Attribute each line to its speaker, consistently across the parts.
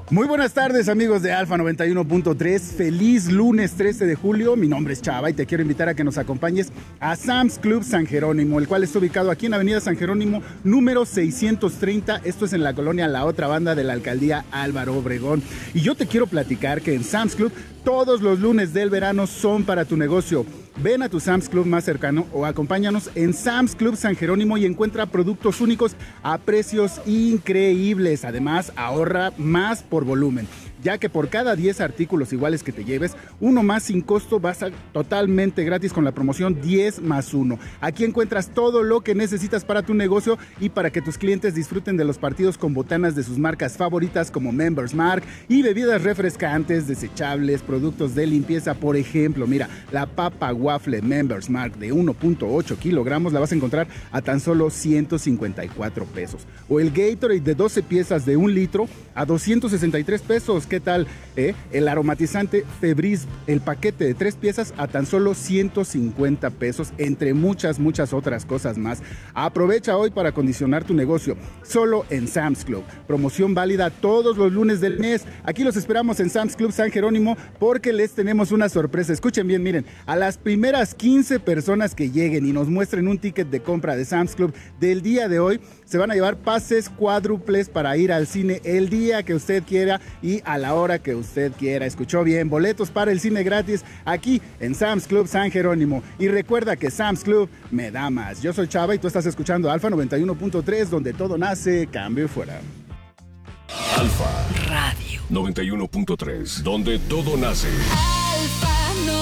Speaker 1: Muy buenas tardes, amigos de Alfa 91.3. Feliz lunes 13 de julio. Mi nombre es Chava y te quiero invitar a que nos acompañes a Sam's Club San Jerónimo, el cual está ubicado aquí en Avenida San Jerónimo, número 630. Esto es en la colonia La Otra Banda de la Alcaldía Álvaro Obregón. Y yo te quiero platicar que en Sam's Club todos los lunes del verano son para tu negocio. Ven a tu Sam's Club más cercano o acompáñanos en Sam's Club San Jerónimo y encuentra productos únicos a precios increíbles. Además, ahorra más por volumen, ya que por cada 10 artículos iguales que te lleves, uno más sin costo vas a totalmente gratis con la promoción 10 más 1. Aquí encuentras todo lo que necesitas para tu negocio y para que tus clientes disfruten de los partidos con botanas de sus marcas favoritas como Members Mark y bebidas refrescantes, desechables, productos de limpieza. Por ejemplo, mira, la papa waffle Members Mark de 1.8 kilogramos la vas a encontrar a tan solo 154 pesos. O el Gatorade de 12 piezas de 1 litro a 263 pesos. ¿Qué tal? El aromatizante Febreze, el paquete de 3 piezas a tan solo 150 pesos, entre muchas otras cosas más. Aprovecha hoy para acondicionar tu negocio, solo en Sam's Club. Promoción válida todos los lunes del mes. Aquí los esperamos en Sam's Club San Jerónimo porque les tenemos una sorpresa. Escuchen bien, miren, a las primeras 15 personas que lleguen y nos muestren un ticket de compra de Sam's Club del día de hoy, se van a llevar pases cuádruples para ir al cine el día que usted quiera y a la hora que usted quiera. Escuchó bien, boletos para el cine gratis aquí en Sam's Club San Jerónimo. Y recuerda que Sam's Club me da más. Yo soy Chava y tú estás escuchando Alfa 91.3, donde todo nace, cambio y fuera.
Speaker 2: Alfa Radio 91.3, donde todo nace.
Speaker 3: Alfa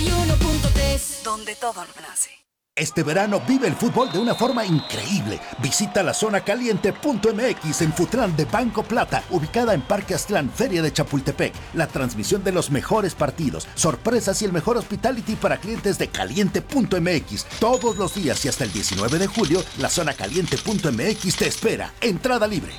Speaker 3: 91.3, donde todo nace.
Speaker 4: Este verano vive el fútbol de una forma increíble. Visita la zona caliente.mx en Futlán de Banco Plata, ubicada en Parque Aztlán, Feria de Chapultepec. La transmisión de los mejores partidos, sorpresas y el mejor hospitality para clientes de caliente.mx. Todos los días y hasta el 19 de julio, la zona caliente.mx te espera. Entrada libre.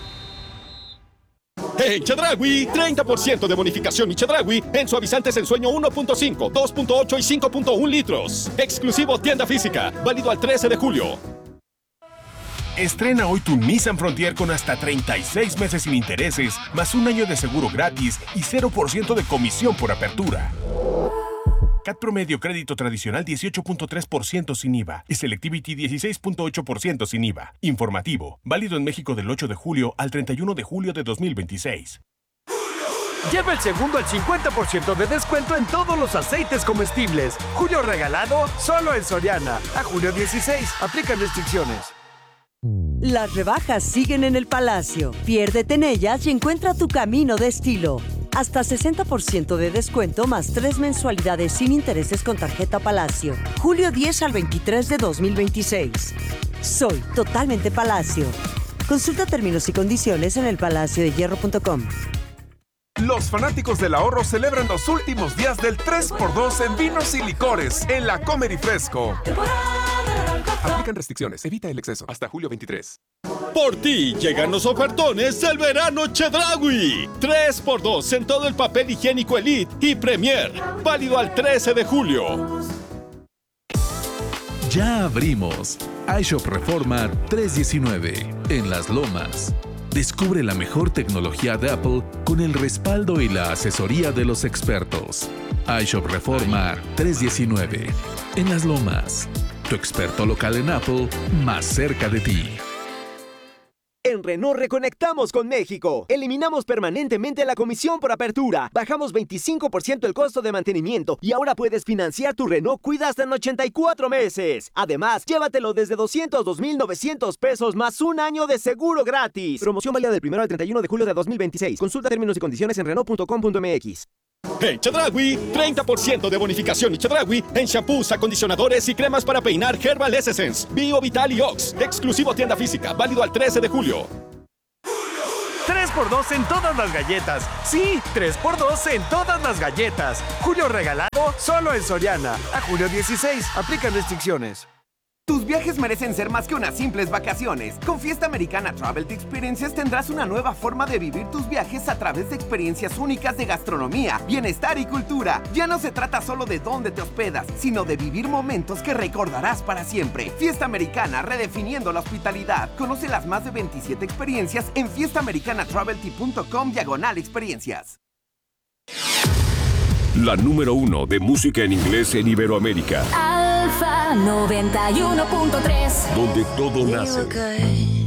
Speaker 5: En Chedraui, 30% de bonificación y Chedraui en suavizantes en sueño 1.5, 2.8 y 5.1 litros. Exclusivo tienda física, válido al 13 de julio.
Speaker 6: Estrena hoy tu Nissan Frontier con hasta 36 meses sin intereses, más un año de seguro gratis y 0% de comisión por apertura. CAT promedio crédito tradicional 18.3% sin IVA y Selectivity 16.8% sin IVA. Informativo, válido en México del 8 de julio al 31 de julio de 2026.
Speaker 7: Lleva el segundo al 50% de descuento en todos los aceites comestibles. Julio regalado solo en Soriana. A julio 16. Aplican restricciones.
Speaker 8: Las rebajas siguen en el Palacio. Piérdete en ellas y encuentra tu camino de estilo. Hasta 60% de descuento más 3 mensualidades sin intereses con tarjeta Palacio. Julio 10 al 23 de 2026. Soy totalmente Palacio. Consulta términos y condiciones en elpalaciodehierro.com.
Speaker 9: Los fanáticos del ahorro celebran los últimos días del 3x2 en vinos y licores en la Comer y Fresco. Aplican restricciones, evita el exceso. Hasta julio 23.
Speaker 5: Por ti llegan los ofertones del verano Chedraui. 3x2 en todo el papel higiénico Elite y Premier. Válido al 13 de julio.
Speaker 10: Ya abrimos. iShop Reforma 319 en Las Lomas. Descubre la mejor tecnología de Apple con el respaldo y la asesoría de los expertos. iShop Reforma 319 en Las Lomas. Tu experto local en Apple más cerca de ti.
Speaker 11: En Renault reconectamos con México. Eliminamos permanentemente la comisión por apertura. Bajamos 25% el costo de mantenimiento y ahora puedes financiar tu Renault Cuida hasta en 84 meses. Además, llévatelo desde 202,900 pesos más un año de seguro gratis. Promoción válida del 1 al 31 de julio de 2026. Consulta términos y condiciones en Renault.com.mx.
Speaker 5: En Chedraui, 30% de bonificación y Chedraui en shampoos, acondicionadores y cremas para peinar Herbal Essence, Bio Vital y Ox. Exclusivo tienda física, válido al 13 de julio.
Speaker 7: 3x2 en todas las galletas. Sí, 3x2 en todas las galletas. Julio regalado solo en Soriana. A julio 16. Aplican restricciones.
Speaker 12: Tus viajes merecen ser más que unas simples vacaciones. Con Fiesta Americana Travel Experiences tendrás una nueva forma de vivir tus viajes a través de experiencias únicas de gastronomía, bienestar y cultura. Ya no se trata solo de dónde te hospedas, sino de vivir momentos que recordarás para siempre. Fiesta Americana, redefiniendo la hospitalidad. Conoce las más de 27 experiencias en fiestaamericanatravelty.com/experiencias.
Speaker 2: La número 1 de música en inglés en Iberoamérica.
Speaker 3: Alfa 91.3.
Speaker 2: Donde todo nace.